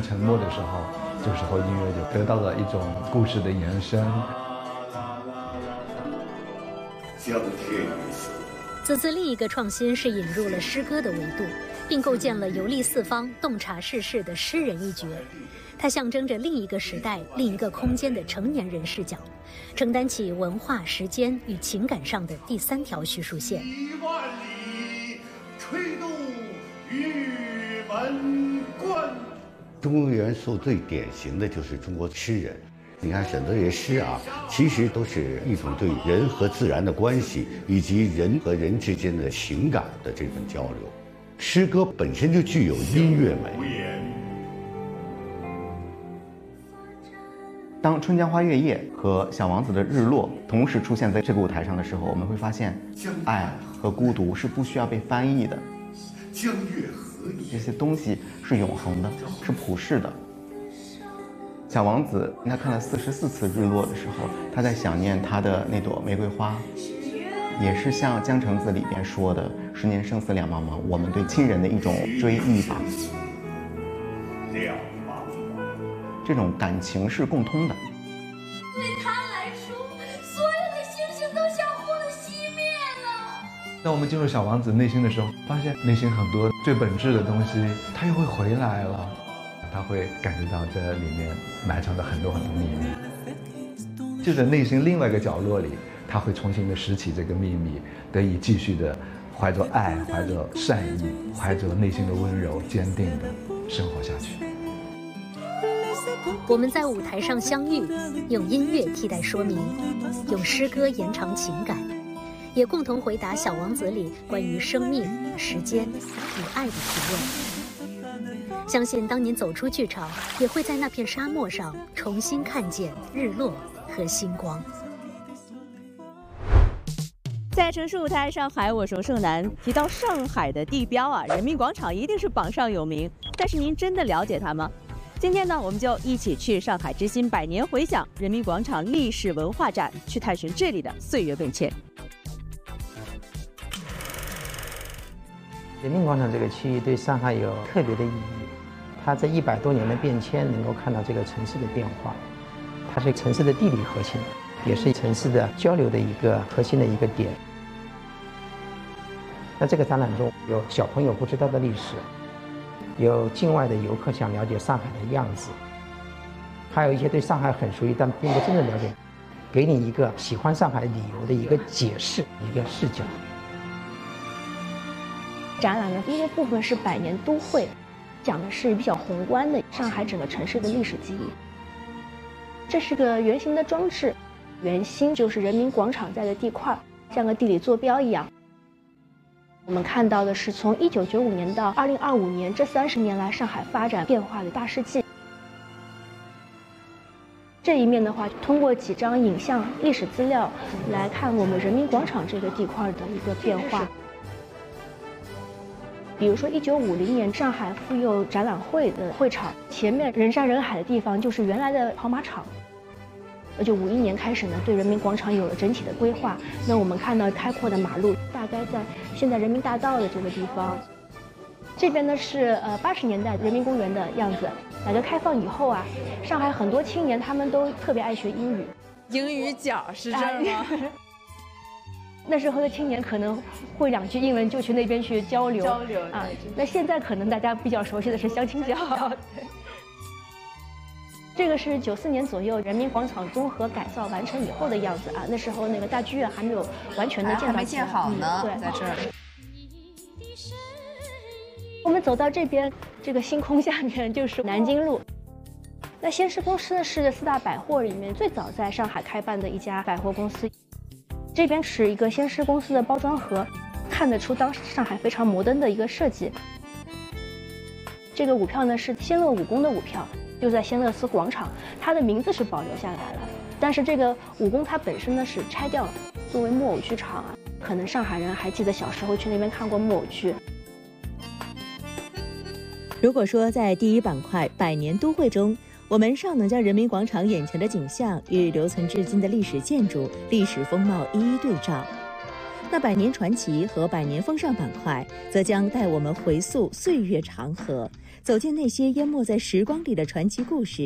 人沉默的时候，这个时候音乐就得到了一种故事的延伸。 此次另一个创新是引入了诗歌的维度，并构建了游历四方、洞察世事的诗人一角。它象征着另一个时代、另一个空间的成年人视角，承担起文化、时间与情感上的第三条叙述线。 1万里吹动玉门关。 中国元素最典型的就是中国诗人。你看选择这些诗啊，其实都是一种对人和自然的关系，以及人和人之间的情感的这种交流。诗歌本身就具有音乐美。 当《春江花月夜》和《小王子》的日落同时出现在这个舞台上的时候，我们会发现，爱和孤独是不需要被翻译的。 江月何以？ 这些东西是永恒的，是普世的。小王子他看了44次日落的时候，他在想念他的那朵玫瑰花，也是像《江城子》里边说的“10年生死两茫茫”，我们对亲人的一种追忆吧。这种感情是共通的。 对他来说，所有的星星都相互的熄灭了。 当我们进入小王子内心的时候，发现内心很多最本质的东西，它又会回来了。他会感觉到这里面埋藏着很多很多秘密，就在内心另外一个角落里，他会重新的拾起这个秘密，得以继续的怀着爱、怀着善意、怀着内心的温柔、坚定的生活下去。 我们在舞台上相遇，用音乐替代说明，用诗歌延长情感，也共同回答《小王子》里关于生命、时间与爱的提问。相信当您走出剧场，也会在那片沙漠上重新看见日落和星光。 在城市舞台上海，我是盛楠。提到上海的地标啊，人民广场一定是榜上有名。但是您真的了解它吗？今天呢，我们就一起去上海之星百年回响人民广场历史文化展，去探寻这里的岁月变迁。 人民广场这个区域对上海有特别的意义，它这100多年的变迁，能够看到这个城市的变化，它是城市的地理核心，也是城市的交流的一个核心的一个点。那这个展览中有小朋友不知道的历史，有境外的游客想了解上海的样子，还有一些对上海很熟悉但并不真正了解，给你一个喜欢上海理由的一个解释，一个视角。 展览的第一个部分是百年都会，讲的是比较宏观的上海整个城市的历史记忆。这是个圆形的装置，圆心就是人民广场在的地块，像个地理坐标一样。我们看到的是从1995年到2025年这30年来上海发展变化的大事记。这一面的话，通过几张影像历史资料来看我们人民广场这个地块的一个变化。比如说1950年上海妇幼展览会的会场前面人山人海的地方就是原来的跑马场。1951年开始呢，对人民广场有了整体的规划。那我们看到开阔的马路，大概在现在人民大道的这个地方。这边呢是80年代人民公园的样子。改革开放以后啊，上海很多青年他们都特别爱学英语。 英语角是这儿吗？ 那时候的青年可能会2句英文就去那边去交流啊。那现在可能大家比较熟悉的是相亲角。对。这个是94年左右人民广场综合改造完成以后的样子啊。那时候那个大剧院还没有完全的建造， 还没建好呢。 对， 在这儿。 我们走到这边，这个星空下面就是南京路。那先施公司呢是4大百货里面最早在上海开办的一家百货公司。这边是一个先施公司的包装盒，看得出当时上海非常摩登的一个设计。这个舞票呢是仙乐武功的舞票，就在仙乐寺广场，它的名字是保留下来了，但是这个武功它本身呢是拆掉了，作为木偶剧场啊。可能上海人还记得小时候去那边看过木偶剧。 如果说在第一板块百年都会中，我们尚能将人民广场眼前的景象与留存至今的历史建筑、历史风貌一一对照，那百年传奇和百年风尚板块则将带我们回溯岁月长河， 走进那些淹没在时光里的传奇故事。